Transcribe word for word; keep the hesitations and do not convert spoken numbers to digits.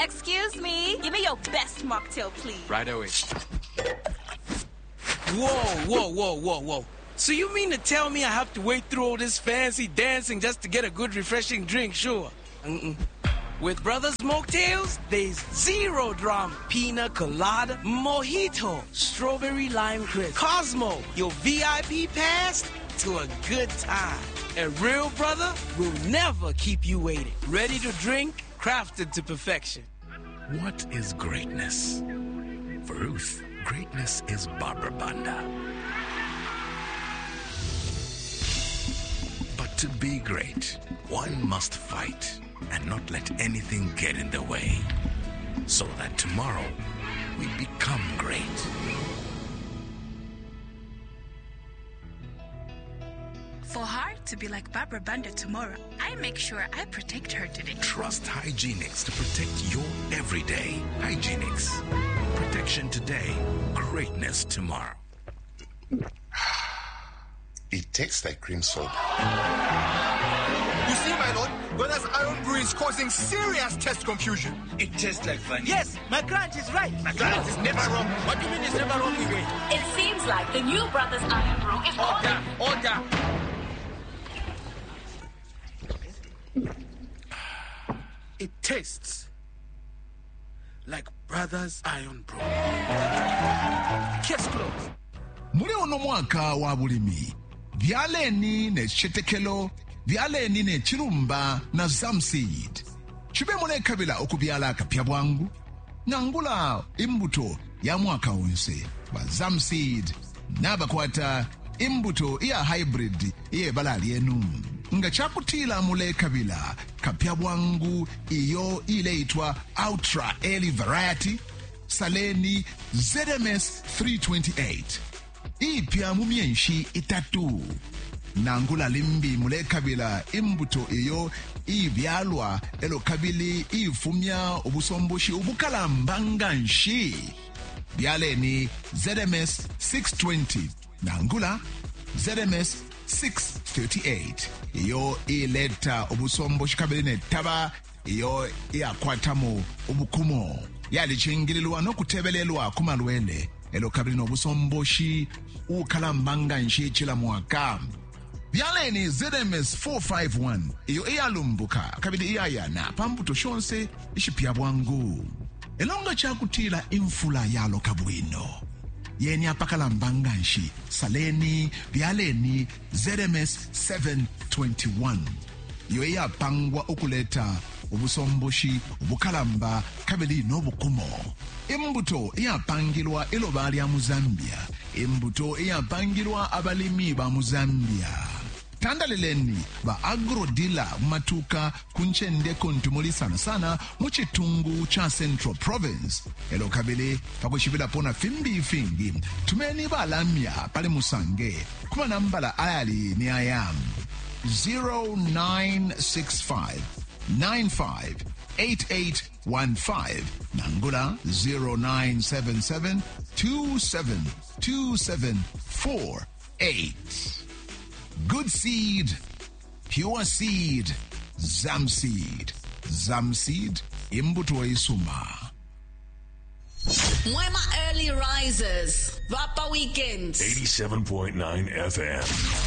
Excuse me. Give me your best mocktail, please. Right away. Whoa, whoa, whoa, whoa, whoa. So you mean to tell me I have to wait through all this fancy dancing just to get a good, refreshing drink? Sure. Mm-mm. With Brothers Mocktails, there's zero drama. Pina colada, mojito, strawberry lime crisp, Cosmo, your V I P pass to a good time. A real brother will never keep you waiting. Ready to drink, crafted to perfection. What is greatness? For Ruth, greatness is Barbara Banda. But to be great, one must fight and not let anything get in the way, so that tomorrow we become great. For her to be like Barbara Banda tomorrow, I make sure I protect her today. Trust Hygienix to protect your everyday. Hygienix. Protection today, greatness tomorrow. It tastes like cream soda. You see, my lord, Brothers Iron Brew is causing serious test confusion. It tastes like vanilla. Yes, my client is right. My client is never wrong. What do you mean it's never wrong again? It seems like the new Brothers Iron Brew is Order, order. It tastes like Brothers Iron Brew. Case closed. Muri ono mwaka wa bulimi vyaleni ne chetekelo vyaleni ne chirumba na zamseed chibe mune kabila okubyala akapya bwangu nangula imbuto ya mwaka wonse ba zamseed nabakwata imbuto ya hybrid iye balali enu nga chakutila mule kabila kapya bwangu iyo ile itwa Ultra Early Variety saleni Z M S three twenty-eight ipya mumyenshi itatu nangula limbi mule kabila imbuto iyo ibyalwa elo kabili ifumya obusomboshi obukalambanga nshi byaleni Z M S six twenty nangula Z M S six thirty-eight iyo ileta obusomboshi kabili netaba iyo iyakwatamu obukumo yalichingililwa nokutebelelwa kumalwele elo kabili nobusomboshi ukalambanga nshi chila mwaka byaleni Z M S four fifty-one iyo iyalumbuka kabili iyayana pambuto shonse ishipya bwangu elonga chakutila imfula yalo kabwino yeni apakalambanga nshi saleni byaleni Z M S seven twenty-one iyo iyapangwa ukuleta obusomboshi obukalamba kabili nobukumo imbuto iyapangilwa ilobali ya Muzambia imbuto iyapangilwa abalimi ba Muzambia tandaleleni ba agrodila matuka kunchende kontumuli sana sana muchitungu cha Central Province elo kabili pakushibila pona fimbi fingi tumeni ba lamya pale musange kuma nambala ayali ni ayam zero nine six five nine five eight eight one five nangula zero nine seven seven two seven two seven four eight. Good seed, pure seed, Zamseed. Zamseed, imbuto isuma. Mwema early risers, Vapa weekends. eighty-seven point nine F M.